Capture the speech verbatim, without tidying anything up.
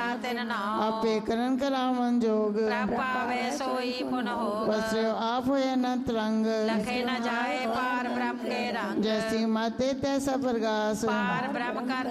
तिन नाम आपे करन करावन जोग प्रभ पावे सोई पुन होग वस्यो आप होए अनंत रंग लखे न जाए पार ब्रह्म के रंग जैसी माते तैसा प्रकाश पार ब्रह्म कर